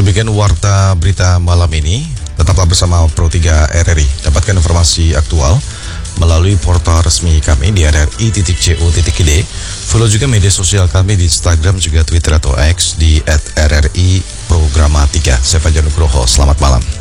Demikian warta berita malam ini. Tetaplah bersama Pro 3 RRI. Dapatkan informasi aktual melalui portal resmi kami di rri.co.id. Follow juga media sosial kami di Instagram juga Twitter atau X di @rri Programatika. Saya Fajar Nugroho. Selamat malam.